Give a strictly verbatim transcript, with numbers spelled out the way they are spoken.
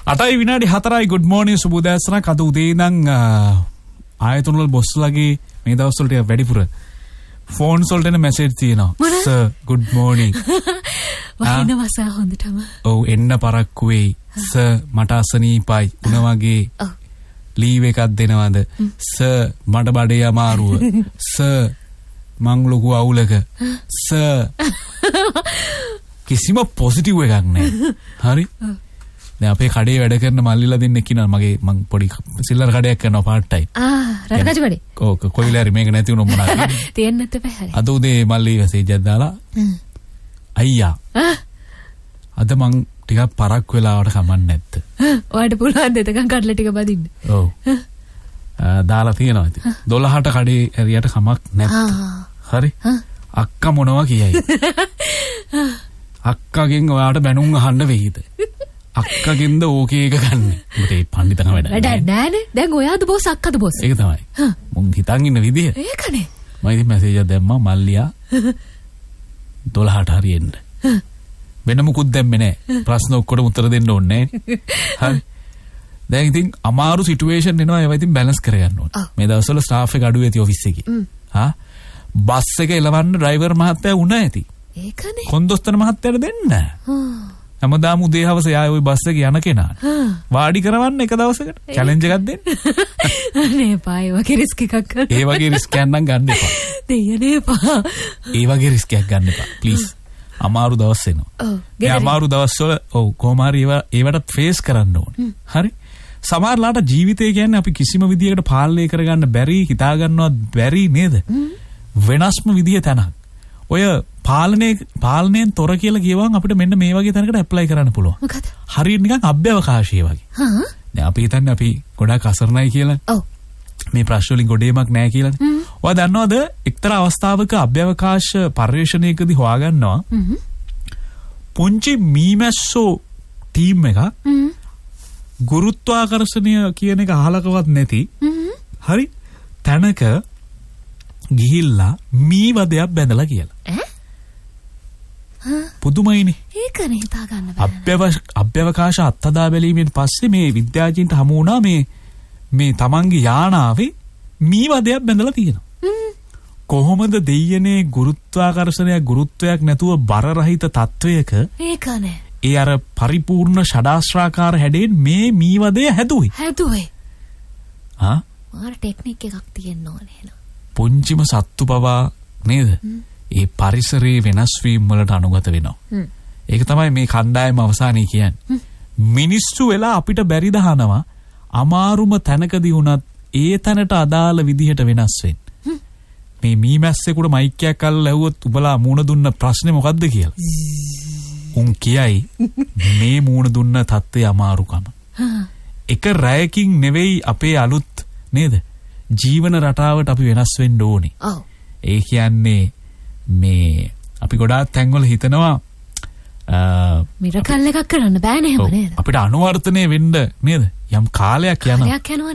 අටයි විනාඩි හතරයි good morning සුබ උදෑසනක්. අද උදේ ඉඳන් ආයතන වල බොස්ලාගේ මේ දවස් වලට වැඩිපුර ෆෝන්ස් වලට එන මැසේජ් තියෙනවා. sir good morning. වහිනවස හොඳටම. ඔව් එන්න පරක්කු වෙයි. sir මට අසනීපයි. උන වගේ ලීව් එකක් දෙනවද? sir මට බඩේ අමාරුව. sir මං ලොකු අවුලක. sir කිසිම පොසිටිව් එකක් නැහැ. හරි? දැන් අපේ කඩේ වැඩ කරන මල්ලිලා දෙන්නෙක් ඉන්නවා. මගේ මං පොඩි සිල්ලර් කඩයක් කරනවා පාර්ට් ටයිම්. ආ රත්නජ කඩේ. ඔව් කොයිලාරි මේක නැති වුණොත් මොනවද? තියෙන්නත් එපා හරි. අද උදේ මල්ලි මැසේජ් එකක් දාලා අයියා අද මං ටිකක් පරක් වෙලාවට කමන්නේ නැත්ද? ඔයාලට පුළුවන් දෙතකන් කඩලා ටික බදින්න. ඔව්. දාලා තියෙනවා ඉතින්. දොළහට කඩේ ඇරියට කමක් නැත්. හරි? අක්කා මොනවා කියයි? අක්කාගෙන් ඔයාට බැනුම් අහන්න වෙයිද? අක්කගෙන්ද ඕකේ එක ගන්න. උඹට ඒ පඬිතන වැඩ. වැඩ නෑනේ. දැන් ඔයාද බොස් අක්කද බොස්? ඒක තමයි. මුන් හිතන් ඉන්න විදිය. ඒකනේ. මම ඉතින් මැසේජ් එකක් දැම්මා මල්ලියා දොළහට හරියෙන්න. වෙන මුකුත් දැම්මේ නෑ. ප්‍රශ්න ඔක්කොටම උත්තර දෙන්න ඕනේ නෑනේ. හරි. දැන් ඉතින් අමාරු සිටුේෂන් එනවා. ඒවා ඉතින් බැලන්ස් කරගන්න ඕනේ. මේ දවස්වල ස්ටාෆ් එක අඩු වෙති ඔෆිස් එකේ. හා බස් එක එලවන්න ඩ්‍රයිවර් මහත්තයා උණ ඇති. ඒකනේ. කොන්දොස්තර මහත්තයාට දෙන්න. හැමදාම උදේ හවස යා ওই බස් එකේ යන කෙනා. වාඩි කරවන්න එක දවසකට චැලෙන්ජ් එකක් දෙන්න. අනේ පා ඒ වගේ රිස්ක් එකක් ගන්න. ඒ වගේ රිස්ක් එකක් නම් ගන්න එපා. දෙයනේ පා. ඒ වගේ රිස්ක් එකක් ගන්න එපා. ප්ලීස්. අමාරු දවස් එනවා. ඔව්. ඒ අමාරු දවස්වල ඔව් කොහොම හරි ඒවා ඒවට ෆේස් කරන්න ඕනේ. හරි? සමහරලාට ජීවිතය කියන්නේ අපි කිසිම විදියකට පාලනය කරගන්න බැරි හිතා ගන්නවත් බැරි නේද? වෙනස්ම විදිය තැනක්. ඔය පාලනය පාලනයෙන් තොර කියලා කියවම් අපිට මෙන්න මේ වගේ තැනකට ඇප්ලයි කරන්න පුළුවන්. මොකද? හරියට නිකන් අභ්‍යවකාශය වගේ. හා. දැන් අපි හිතන්නේ අපි ගොඩාක් අසරණයි කියලා. ඔව්. මේ ප්‍රශ්න වලින් ගොඩේමක් නැහැ කියලානේ. ඔයා දන්නවද එක්තරා අවස්ථාවක අභ්‍යවකාශ පර්යේෂණයකදී හොයාගන්නවා පුංචි මීමැස්සෝ ටීම් එක ගුරුත්වාකර්ෂණය කියන එක අහලකවත් නැති හරි තැනක ගිහිල්ලා මී වදයක් බැඳලා කියලා. ඈ? පුදුමයිනේ. ඒකනේ හිතා ගන්න බෑ. අභ්‍යවකාශ අත්හදා බැලීමෙන් පස්සේ මේ විද්‍යාඥයින්ට හමු වුණා මේ මේ තමන්ගේ යානාවේ මී වදයක් බැඳලා තියෙනවා. කොහොමද දෙයනේ ගුරුත්වාකර්ෂණය ගුරුත්වයක් නැතුව බර රහිත තත්වයක ඒකනේ. ඒ අර පරිපූර්ණ ෂඩාස්ත්‍රාකාර හැඩයෙන් මේ මී වදය හැදුවේ. හැදුවේ. ආ? මාර ටෙක්නික් එකක් තියෙන්න ඕනේ නේද? පුංචිම සත්තු පවා නේද? ඒ පරිසරයේ වෙනස් වීම වලට අනුගත වෙනවා. ඒක තමයි මේ කණ්ඩායම අවසානයේ කියන්නේ. මිනිස්සු වෙලා අපිට බැරි දහනවා අමාරුම තැනකදී වුණත් ඒ තැනට අදාළ විදිහට වෙනස් වෙන්න. මේ මීමැස්සෙකුට මයික් එකක් අල්ලලා ඇහුවොත් උඹලා මූණ දුන්න ප්‍රශ්නේ මොකද්ද කියලා. උන් කියයි මේ මූණ දුන්න තත්ත්වයේ අමාරුකම. එක රැයකින් නෙවෙයි අපේ අලුත් නේද? ජීවන රටාවට අපි වෙනස් වෙන්න ඕනේ. ඔව්. ඒ කියන්නේ මේ අපි ගොඩාක් තැන්වල හිතනවා මිරකල් එකක් කරන්න බෑනේ හැම නේද? අපිට අනුවර්තනය වෙන්න නේද? යම් කාලයක් යනවා. කාලයක් යනවා.